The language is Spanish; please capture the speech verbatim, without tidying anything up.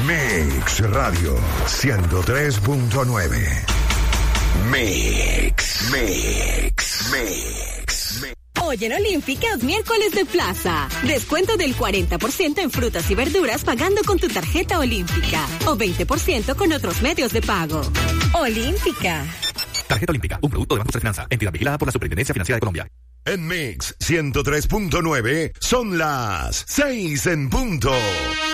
Mix Radio ciento tres punto nueve. Mix, Mix, Mix, Mix. Hoy en Olímpica es miércoles de plaza. Descuento del cuarenta por ciento en frutas y verduras pagando con tu tarjeta Olímpica. O veinte por ciento con otros medios de pago. Olímpica. Tarjeta Olímpica, un producto de Banco de Finanza. Entidad vigilada por la Superintendencia Financiera de Colombia. En Mix ciento tres punto nueve son las seis en punto.